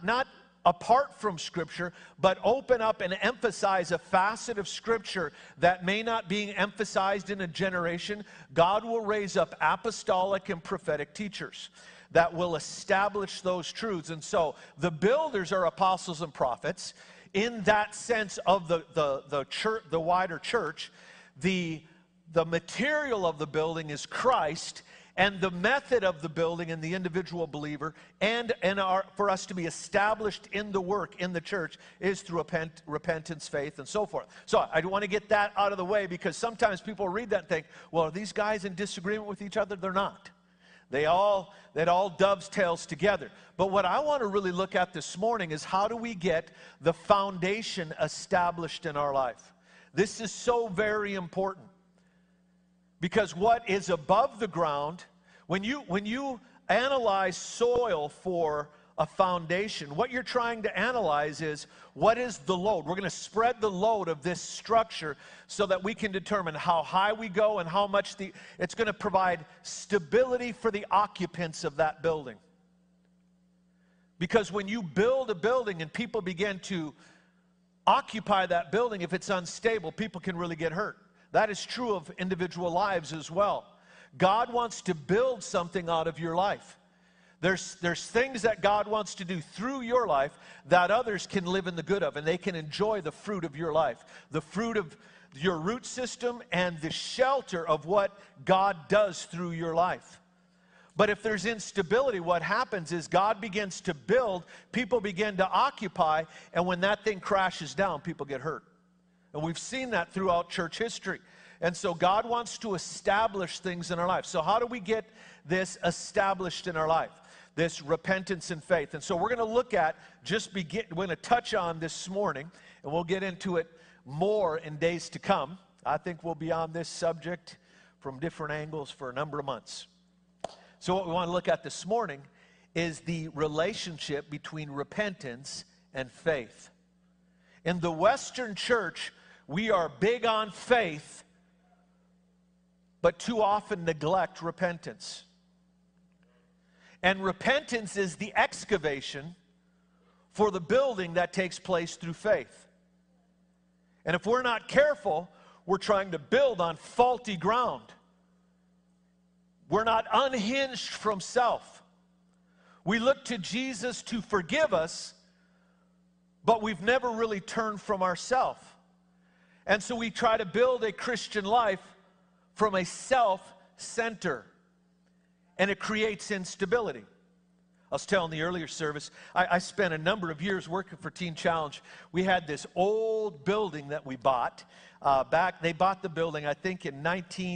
not apart from Scripture, but open up and emphasize a facet of Scripture that may not be emphasized in a generation, God will raise up apostolic and prophetic teachers that will establish those truths. And so the builders are apostles and prophets. In that sense of the church, the wider church, the material of the building is Christ, and the method of the building and the individual believer for us to be established in the work in the church is through repentance, faith, and so forth. So I want to get that out of the way, because sometimes people read that and think, well, are these guys in disagreement with each other? They're not. That all dovetails together. But what I want to really look at this morning is, how do we get the foundation established in our life? This is so very important. Because what is above the ground, when you analyze soil for a foundation, what you're trying to analyze is, what is the load? We're going to spread the load of this structure so that we can determine how high we go and how much it's going to provide stability for the occupants of that building. Because when you build a building and people begin to occupy that building, if it's unstable, people can really get hurt. That is true of individual lives as well. God wants to build something out of your life. There's things that God wants to do through your life that others can live in the good of, and they can enjoy the fruit of your life, the fruit of your root system and the shelter of what God does through your life. But if there's instability, what happens is God begins to build, people begin to occupy, and when that thing crashes down, people get hurt. And we've seen that throughout church history. And so God wants to establish things in our life. So how do we get this established in our life? This repentance and faith. And so we're going to look at, we're going to touch on this morning, and we'll get into it more in days to come. I think we'll be on this subject from different angles for a number of months. So what we want to look at this morning is the relationship between repentance and faith. In the Western church, we are big on faith, but too often neglect repentance. And repentance is the excavation for the building that takes place through faith. And if we're not careful, we're trying to build on faulty ground. We're not unhinged from self. We look to Jesus to forgive us, but we've never really turned from ourselves. And so we try to build a Christian life from a self-center, and it creates instability. I was telling the earlier service, I spent a number of years working for Teen Challenge. We had this old building that we bought. They bought the building, I think, in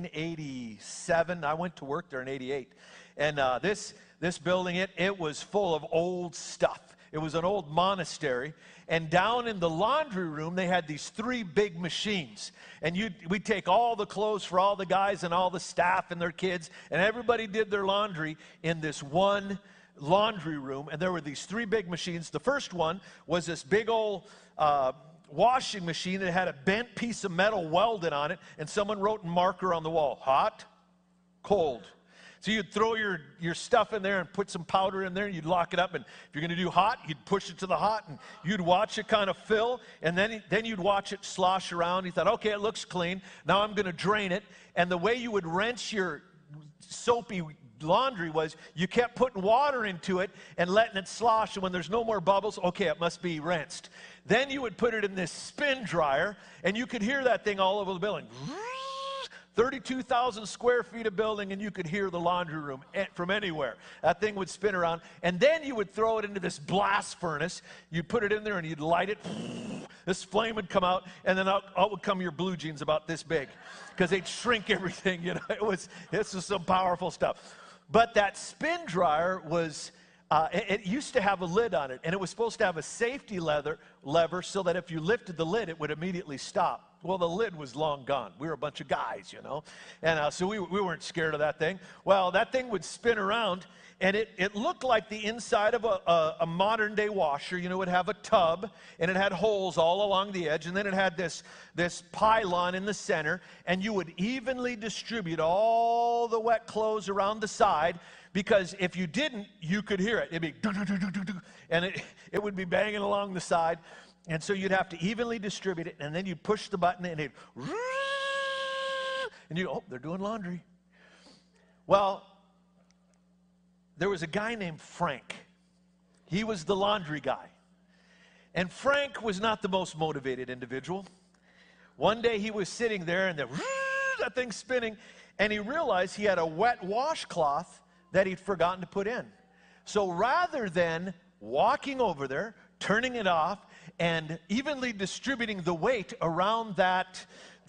1987. I went to work there in 88. And this building, it was full of old stuff. It was an old monastery. And down in the laundry room, they had these 3 big machines. And we'd take all the clothes for all the guys and all the staff and their kids, and everybody did their laundry in this one laundry room. And there were these 3 big machines. The first one was this big old washing machine that had a bent piece of metal welded on it, and someone wrote in marker on the wall, hot, cold. So you'd throw your stuff in there and put some powder in there, and you'd lock it up. And if you're going to do hot, you'd push it to the hot, and you'd watch it kind of fill, and then you'd watch it slosh around. You thought, okay, it looks clean. Now I'm going to drain it. And the way you would rinse your soapy laundry was you kept putting water into it and letting it slosh, and when there's no more bubbles, okay, it must be rinsed. Then you would put it in this spin dryer, and you could hear that thing all over the building. 32,000 square feet of building, and you could hear the laundry room from anywhere. That thing would spin around, and then you would throw it into this blast furnace. You'd put it in there, and you'd light it. This flame would come out, and then out would come your blue jeans about this big, because they'd shrink everything. You know, this was some powerful stuff. But that spin dryer was, it used to have a lid on it, and it was supposed to have a safety lever so that if you lifted the lid, it would immediately stop. Well, the lid was long gone. We were a bunch of guys, you know, and so we weren't scared of that thing. Well, that thing would spin around, and it looked like the inside of a modern-day washer. You know, it would have a tub, and it had holes all along the edge, and then it had this pylon in the center, and you would evenly distribute all the wet clothes around the side. because if you didn't, you could hear it. It'd be do, do, do, do, do, do, and it would be banging along the side. And so you'd have to evenly distribute it, and then you'd push the button, and it'd, and you, oh, they're doing laundry. Well, there was a guy named Frank. He was the laundry guy. And Frank was not the most motivated individual. One day he was sitting there, and that thing's spinning, and he realized he had a wet washcloth that he'd forgotten to put in. So rather than walking over there, turning it off, and evenly distributing the weight around that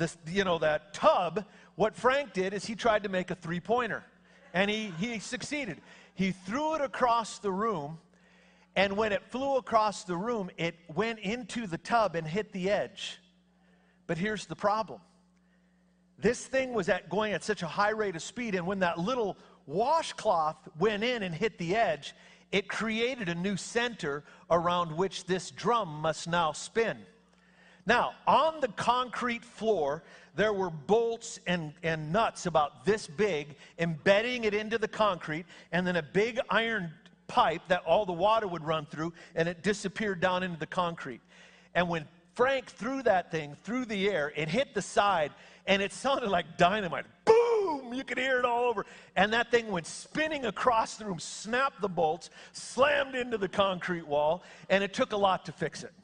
tub, what Frank did is he tried to make a three-pointer. And he succeeded. He threw it across the room, and when it flew across the room, it went into the tub and hit the edge. But here's the problem. This thing was going at such a high rate of speed, and when that little washcloth went in and hit the edge, it created a new center around which this drum must now spin. Now, on the concrete floor, there were bolts and nuts about this big, embedding it into the concrete, and then a big iron pipe that all the water would run through, and it disappeared down into the concrete. And when Frank threw that thing through the air, it hit the side, and it sounded like dynamite. Boom! You could hear it all over. And that thing went spinning across the room, snapped the bolts, slammed into the concrete wall, and it took a lot to fix it.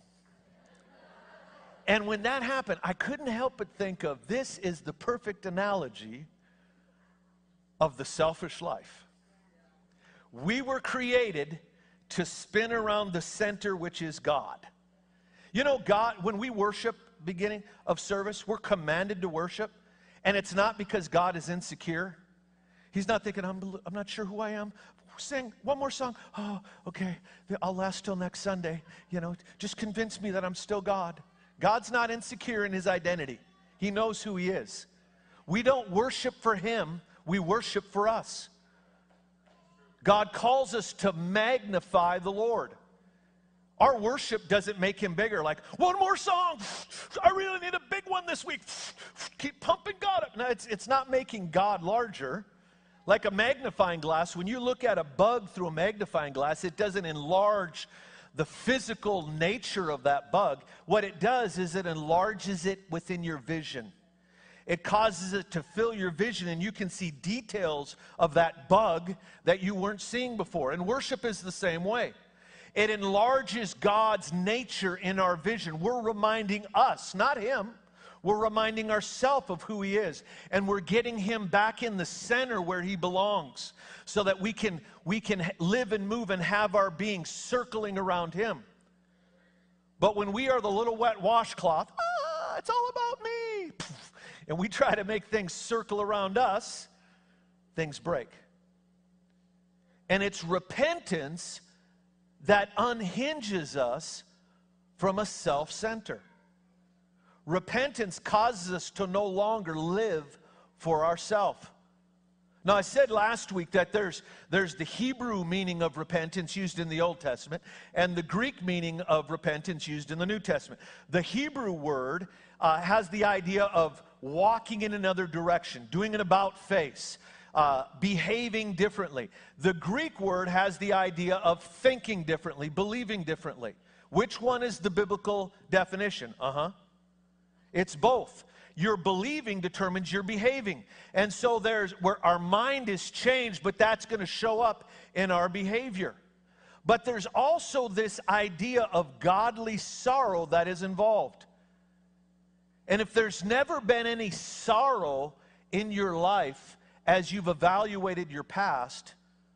And when that happened, I couldn't help but think of, this is the perfect analogy of the selfish life. We were created to spin around the center, which is God. You know, God, when we worship, beginning of service, we're commanded to worship, and it's not because God is insecure. He's not thinking, I'm not sure who I am. Sing one more song. Oh, okay, I'll last till next Sunday. You know, just convince me that I'm still God. God's not insecure in his identity. He knows who he is. We don't worship for him, we worship for us. God calls us to magnify the Lord. Our worship doesn't make him bigger, like, one more song. I really need a big one this week. Keep pumping God up. No, it's not making God larger. Like a magnifying glass, when you look at a bug through a magnifying glass, it doesn't enlarge the physical nature of that bug. What it does is it enlarges it within your vision. It causes it to fill your vision, and you can see details of that bug that you weren't seeing before. And worship is the same way. It enlarges God's nature in our vision. We're reminding us, not him, we're reminding ourselves of who he is. And we're getting him back in the center where he belongs, so that we can live and move and have our being circling around him. But when we are the little wet washcloth, it's all about me, and we try to make things circle around us, things break. And it's repentance that unhinges us from a self-center. Repentance causes us to no longer live for ourselves. Now, I said last week that there's the Hebrew meaning of repentance used in the Old Testament and the Greek meaning of repentance used in the New Testament. The Hebrew word has the idea of walking in another direction, doing an about-face, behaving differently. The Greek word has the idea of thinking differently, believing differently. Which one is the biblical definition? It's both. Your believing determines your behaving. And so there's where our mind is changed, but that's going to show up in our behavior. But there's also this idea of godly sorrow that is involved. And if there's never been any sorrow in your life as you've evaluated your past,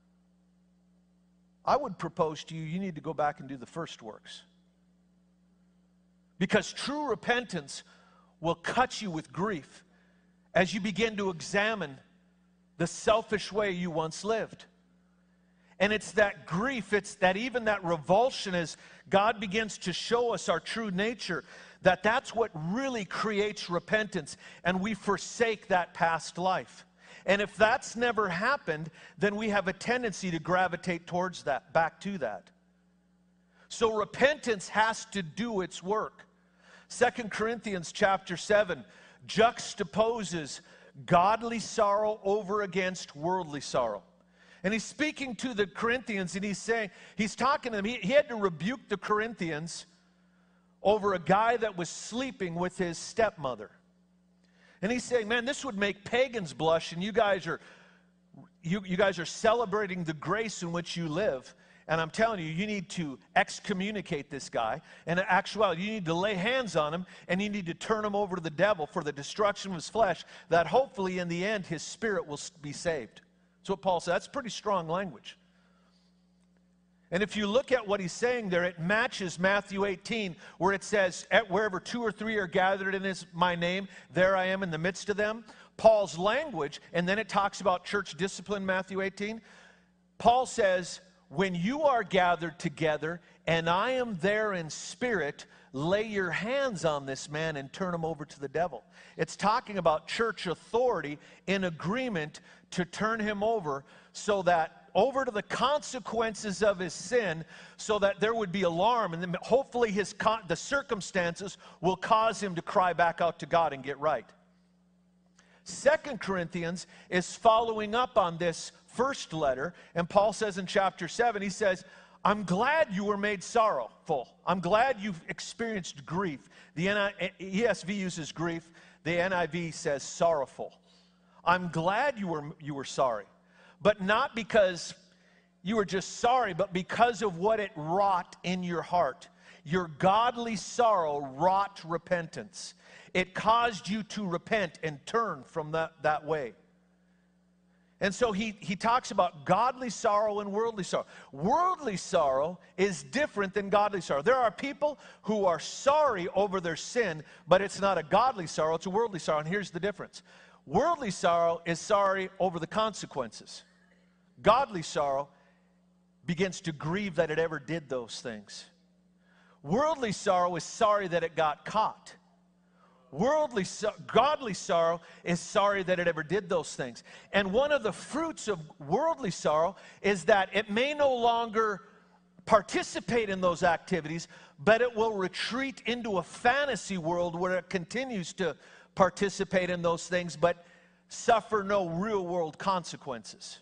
I would propose to you, you need to go back and do the first works. Because true repentance will cut you with grief as you begin to examine the selfish way you once lived. And it's that grief, it's that even that revulsion as God begins to show us our true nature, that's what really creates repentance, and we forsake that past life. And if that's never happened, then we have a tendency to gravitate towards that, back to that. So repentance has to do its work. 2 Corinthians chapter 7 juxtaposes godly sorrow over against worldly sorrow. And he's speaking to the Corinthians, and he's talking to them. He had to rebuke the Corinthians over a guy that was sleeping with his stepmother. And he's saying, man, this would make pagans blush, and you guys are celebrating the grace in which you live. And I'm telling you, you need to excommunicate this guy. And in actuality, you need to lay hands on him, and you need to turn him over to the devil for the destruction of his flesh, that hopefully in the end his spirit will be saved. That's what Paul said. That's pretty strong language. And if you look at what he's saying there, it matches Matthew 18, where it says, wherever 2 or 3 are gathered in my name, there I am in the midst of them. Paul's language, and then it talks about church discipline, Matthew 18. Paul says, when you are gathered together, and I am there in spirit, lay your hands on this man and turn him over to the devil. It's talking about church authority in agreement to turn him over over to the consequences of his sin, so that there would be alarm, and then hopefully the circumstances will cause him to cry back out to God and get right. 2 Corinthians is following up on this first letter, and Paul says in chapter 7, he says, I'm glad you were made sorrowful. I'm glad you've experienced grief. The ESV uses grief. The NIV says sorrowful. I'm glad you were sorry. But not because you were just sorry, but because of what it wrought in your heart. Your godly sorrow wrought repentance. It caused you to repent and turn from that way. And so he talks about godly sorrow and worldly sorrow. Worldly sorrow is different than godly sorrow. There are people who are sorry over their sin, but it's not a godly sorrow, it's a worldly sorrow. And here's the difference. Worldly sorrow is sorry over the consequences. Godly sorrow begins to grieve that it ever did those things. Worldly sorrow is sorry that it got caught. Godly sorrow is sorry that it ever did those things. And one of the fruits of worldly sorrow is that it may no longer participate in those activities, but it will retreat into a fantasy world where it continues to participate in those things, but suffer no real world consequences.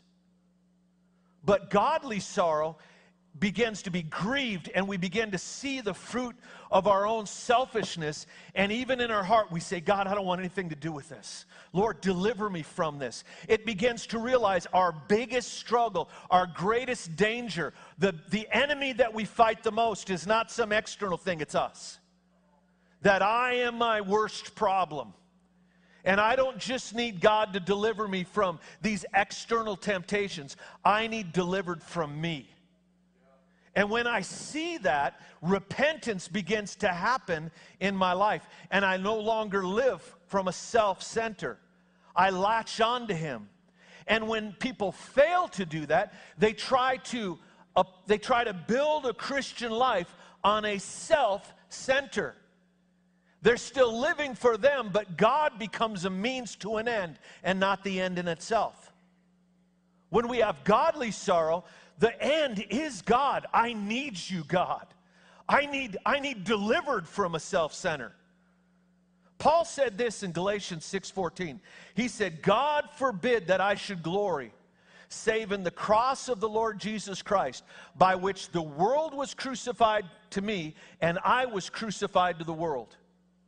But godly sorrow begins to be grieved, and we begin to see the fruit of our own selfishness, and even in our heart we say, God, I don't want anything to do with this. Lord, deliver me from this. It begins to realize our biggest struggle, our greatest danger, the enemy that we fight the most is not some external thing, it's us. That I am my worst problem. And I don't just need God to deliver me from these external temptations. I need delivered from me. And when I see that, repentance begins to happen in my life. And I no longer live from a self-center. I latch on to Him. And when people fail to do that, they try to build a Christian life on a self-center. They're still living for them, but God becomes a means to an end and not the end in itself. When we have godly sorrow, the end is God. I need you, God. I need delivered from a self-center. Paul said this in Galatians 6:14. He said, God forbid that I should glory, save in the cross of the Lord Jesus Christ, by which the world was crucified to me, and I was crucified to the world.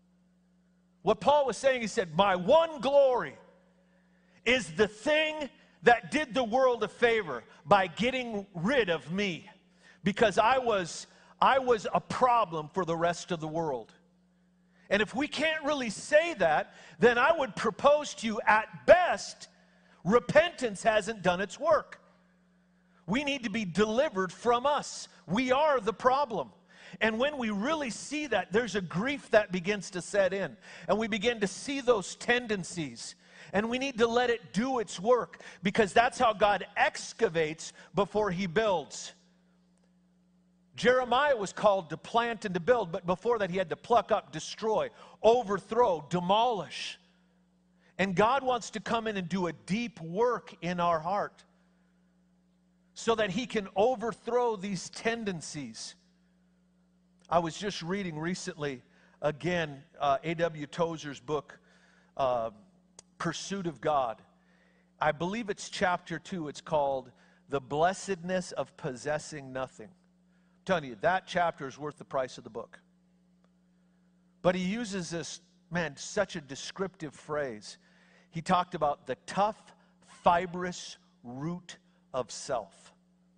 What Paul was saying, he said, my one glory is the thing that did the world a favor by getting rid of me, because I was a problem for the rest of the world. And if we can't really say that, then I would propose to you, at best, repentance hasn't done its work. We need to be delivered from us. We are the problem. And when we really see that, there's a grief that begins to set in. And we begin to see those tendencies. And we need to let it do its work, because that's how God excavates before He builds. Jeremiah was called to plant and to build, but before that he had to pluck up, destroy, overthrow, demolish. And God wants to come in and do a deep work in our heart so that He can overthrow these tendencies. I was just reading recently, again, A.W. Tozer's book, Pursuit of God. I believe it's chapter 2. It's called The blessedness of possessing nothing. I'm telling you, that chapter is worth the price of the book. But he uses this, man, such a descriptive phrase. He talked about the tough, fibrous root of self.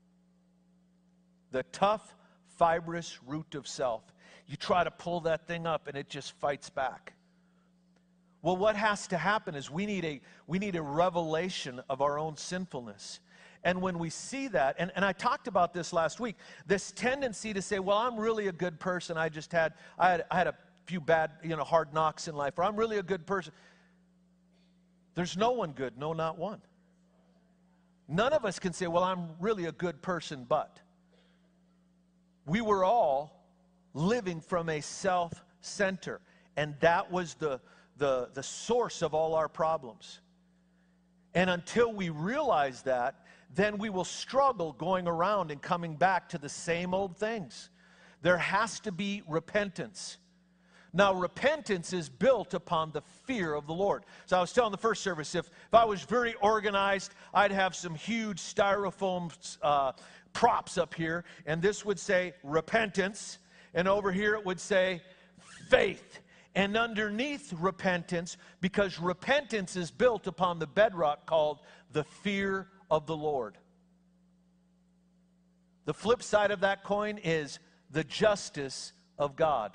The tough, fibrous root of self. You try to pull that thing up and it just fights back. Well, what has to happen is we need a revelation of our own sinfulness. And when we see that, and I talked about this last week, this tendency to say, well, I'm really a good person. I had a few bad, hard knocks in life, or I'm really a good person. There's no one good, no, not one. None of us can say, well, I'm really a good person, but. We were all living from a self-center, and that was the source of all our problems. And until we realize that, then we will struggle going around and coming back to the same old things. There has to be repentance. Now, repentance is built upon the fear of the Lord. So I was telling the first service, if I was very organized, I'd have some huge styrofoam props up here, and this would say repentance, and over here it would say faith. And underneath repentance, because repentance is built upon the bedrock called the fear of the Lord. The flip side of that coin is the justice of God.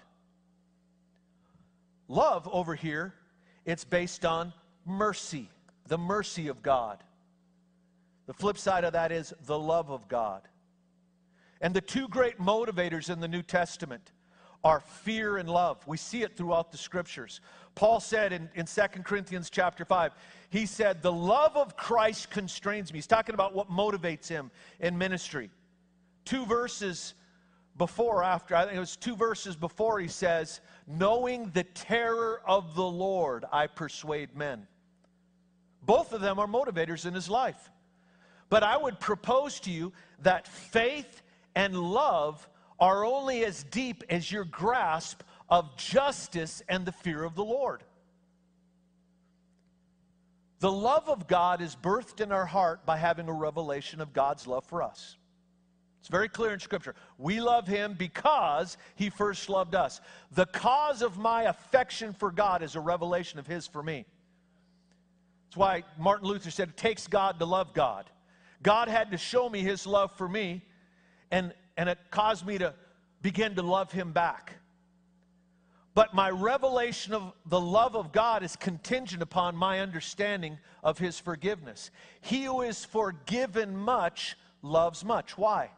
Love over here, it's based on mercy, the mercy of God. The flip side of that is the love of God. And the two great motivators in the New Testament are fear and love. We see it throughout the Scriptures. Paul said in 2 Corinthians chapter 5, he said, the love of Christ constrains me. He's talking about what motivates him in ministry. 2 verses before, after, I think it was 2 verses before, he says, knowing the terror of the Lord, I persuade men. Both of them are motivators in his life. But I would propose to you that faith and love are only as deep as your grasp of justice and the fear of the Lord. The love of God is birthed in our heart by having a revelation of God's love for us. It's very clear in Scripture. We love Him because He first loved us. The cause of my affection for God is a revelation of His for me. That's why Martin Luther said it takes God to love God. God had to show me His love for me, and it caused me to begin to love Him back. But my revelation of the love of God is contingent upon my understanding of His forgiveness. He who is forgiven much loves much. Why?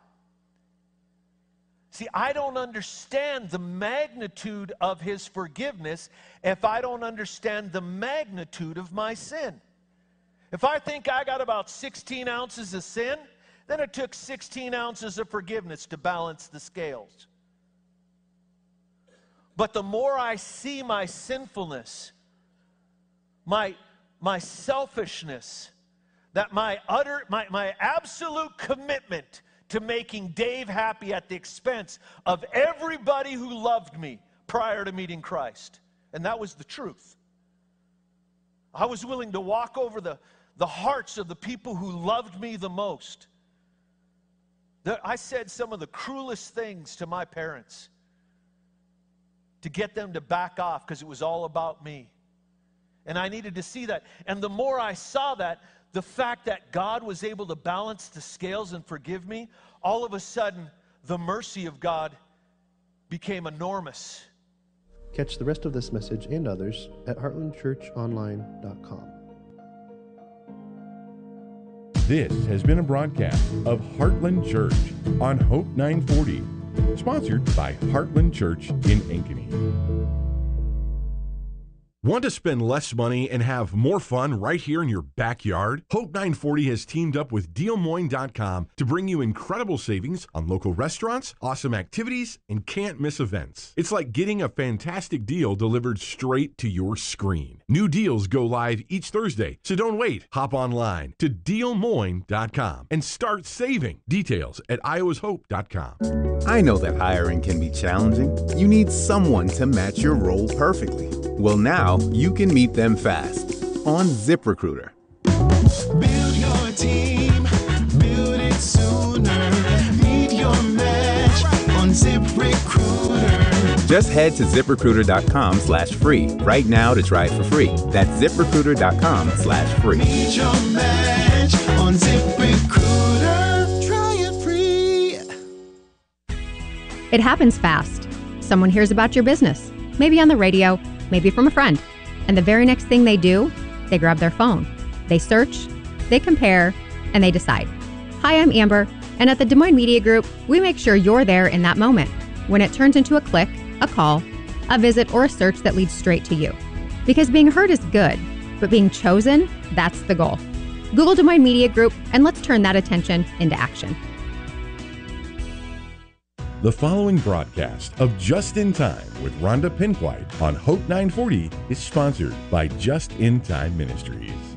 See, I don't understand the magnitude of His forgiveness if I don't understand the magnitude of my sin. If I think I got about 16 ounces of sin, then it took 16 ounces of forgiveness to balance the scales. But the more I see my sinfulness, my selfishness, that my absolute commitment to making Dave happy at the expense of everybody who loved me prior to meeting Christ. And that was the truth. I was willing to walk over the hearts of the people who loved me the most. I said some of the cruelest things to my parents to get them to back off because it was all about me. And I needed to see that. And the more I saw that, the fact that God was able to balance the scales and forgive me, all of a sudden, the mercy of God became enormous. Catch the rest of this message and others at heartlandchurchonline.com. This has been a broadcast of Heartland Church on Hope 940, sponsored by Heartland Church in Ankeny. Want to spend less money and have more fun right here in your backyard? Hope 940 has teamed up with DealMoine.com to bring you incredible savings on local restaurants, awesome activities, and can't miss events. It's like getting a fantastic deal delivered straight to your screen. New deals go live each Thursday, so don't wait. Hop online to DealMoine.com and start saving. Details at iowashope.com. I know that hiring can be challenging. You need someone to match your role perfectly. Well, now you can meet them fast on ZipRecruiter. Build your team, build it Just head to ZipRecruiter.com/free right now to try it for free. That's ZipRecruiter.com/free. Need your match on ZipRecruiter. Try it free. It happens fast. Someone hears about your business, maybe on the radio, maybe from a friend. And the very next thing they do, they grab their phone. They search, they compare, and they decide. Hi, I'm Amber, and at the Des Moines Media Group, we make sure you're there in that moment, when it turns into a click, a call, a visit, or a search that leads straight to you. Because being heard is good, but being chosen, that's the goal. Google Des Moines Media Group, and let's turn that attention into action. The following broadcast of Just in Time with Rhonda Pinkwite on Hope 940 is sponsored by Just in Time Ministries.